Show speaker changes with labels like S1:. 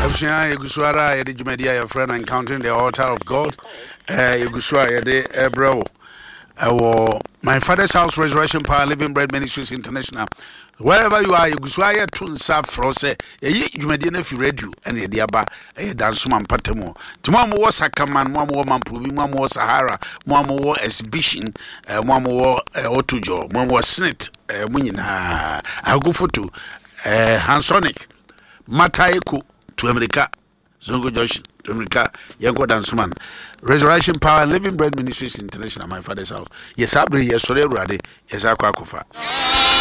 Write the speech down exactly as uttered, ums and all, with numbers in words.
S1: Efshia Yuguswara Yedi Jumedia your friend encountering the altar of God. Eh Yuguswara Yedi Ebro. Our my father's house Resurrection Power Living Bread Ministries International. Wherever you are, Yuguswaya Tunsa Frose, ye Jumedia if you read you and the Diaba, a dance man patemo. Tomorrow was a command, one more man proving, one more Sahara, one more exhibition, one more Otujo, one more snit, winning. I'll go for two. Hansonic Mataiku to America, Zongo Josh to America, Yango Danceman, Resurrection Power, Living Bread Ministries International, my father's house. Yes, Abri, yes, Sore Rade, yes, Aquacofa.